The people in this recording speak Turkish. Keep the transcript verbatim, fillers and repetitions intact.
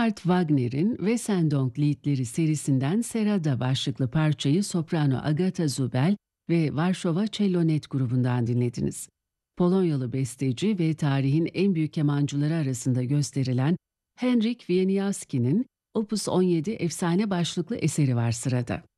Richard Wagner'in Wesendonck Liedleri serisinden Serada başlıklı parçayı soprano Agata Zubel ve Varşova Cellonet grubundan dinlediniz. Polonyalı besteci ve tarihin en büyük kemancıları arasında gösterilen Henryk Wieniawski'nin Opus on yedi efsane başlıklı eseri var sırada.